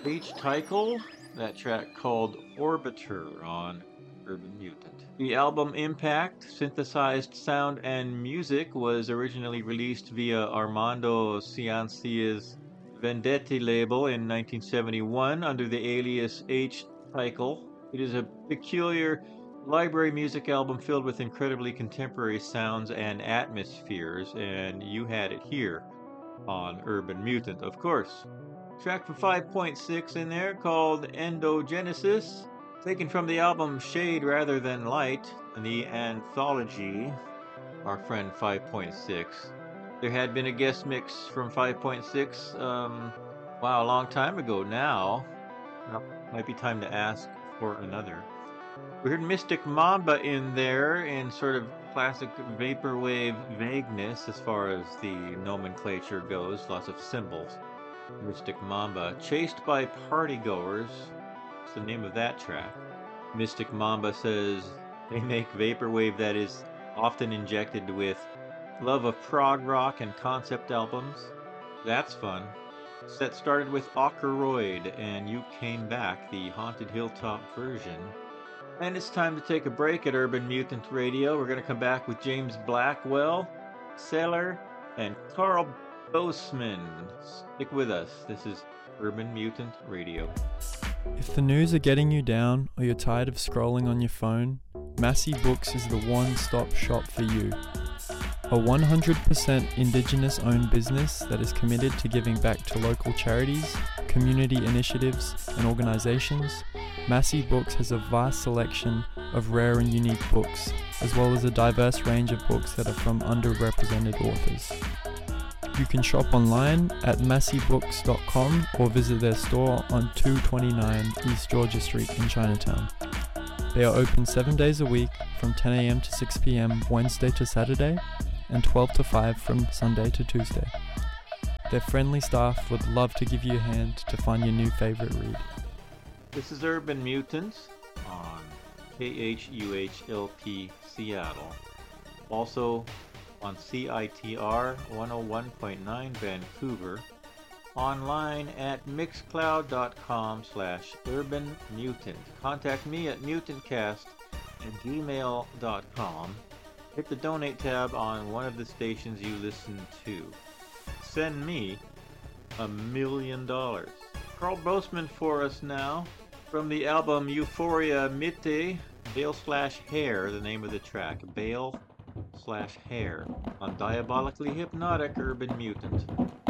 H. Tycho, that track called Orbiter on Urban Mutant. The album Impact, synthesized sound and music, was originally released via Armando Ciancia's Vendetti label in 1971 under the alias H. Tycho. It is a peculiar library music album filled with incredibly contemporary sounds and atmospheres, and you had it here on Urban Mutant, of course. Track for 5.6 in there called Endogenesis, taken from the album Shade Rather Than Light, the anthology, our friend 5.6. There had been a guest mix from 5.6, wow, a long time ago now. Might be time to ask for another. We heard Mystic Mamba in there in sort of classic vaporwave vagueness as far as the nomenclature goes, lots of symbols. Mystic Mamba, Chased by Partygoers. What's the name of that track? Mystic Mamba says they make vaporwave that is often injected with love of prog rock and concept albums. That's fun. Set started with Aukroyd and You Came Back, the Haunted Hilltop version. And it's time to take a break at Urban Mutant Radio. We're going to come back with James Blackwell, Sailor, and Carl Boseman. Stick with us. This is Urban Mutant Radio. If the news are getting you down or you're tired of scrolling on your phone, Massey Books is the one-stop shop for you. A 100% Indigenous-owned business that is committed to giving back to local charities, community initiatives, and organizations, Massey Books has a vast selection of rare and unique books, as well as a diverse range of books that are from underrepresented authors. You can shop online at masseybooks.com or visit their store on 229 East Georgia Street in Chinatown. They are open 7 days a week from 10 a.m. to 6 p.m. Wednesday to Saturday and 12 to 5 from Sunday to Tuesday. Their friendly staff would love to give you a hand to find your new favorite read. This is Urban Mutants on KHUHLP Seattle. Also on CITR 101.9 Vancouver. Online at mixcloud.com/urbanmutant. Contact me at mutantcast@gmail.com. Hit the donate tab on one of the stations you listen to. Send me $1 million. Carl Boseman for us now. From the album Euphoria Mitte, Bale/Hair, the name of the track. Bale/Hair on Diabolically Hypnotic Urban Mutant.